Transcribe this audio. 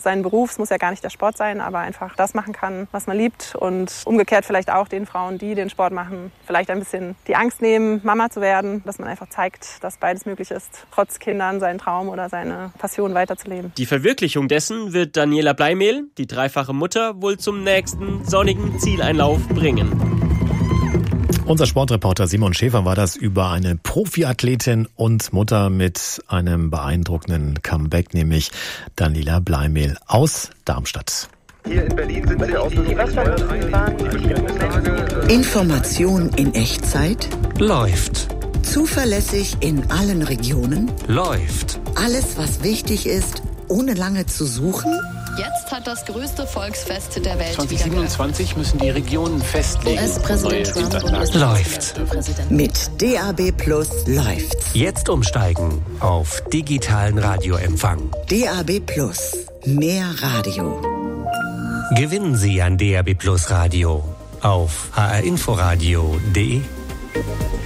seinen Beruf, es muss ja gar nicht der Sport sein, aber einfach das machen kann, was man liebt und umgekehrt vielleicht auch den Frauen, die den Sport machen, vielleicht ein bisschen die Angst nehmen, Mama zu werden, dass man einfach zeigt, dass beides möglich ist, trotz Kindern seinen Traum oder seine Passion weiterzuleben. Die Verwirklichung dessen wird Daniela Bleimehl, die dreifache Mutter, wohl zum nächsten sonnigen Zieleinlauf bringen. Unser Sportreporter Simon Schäfer war das über eine Profiathletin und Mutter mit einem beeindruckenden Comeback, nämlich Daniela Bleimehl aus Darmstadt. Hier in Berlin sind sie Information in Echtzeit. Läuft. Zuverlässig in allen Regionen. Läuft. Alles, was wichtig ist, ohne lange zu suchen. Jetzt hat das größte Volksfest der Welt 2027 müssen die Regionen festlegen. US-Präsident Trump Läuft. Mit DAB+ läuft's. Jetzt umsteigen auf digitalen Radioempfang. DAB+. Mehr Radio. Gewinnen Sie ein DAB+ Radio auf hrinforadio.de.